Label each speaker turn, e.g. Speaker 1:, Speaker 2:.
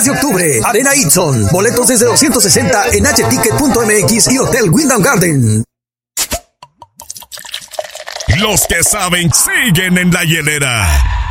Speaker 1: de octubre, Arena Itson. Boletos desde 260 en hticket.mx y Hotel Wyndham Garden.
Speaker 2: Los que saben siguen en la hielera.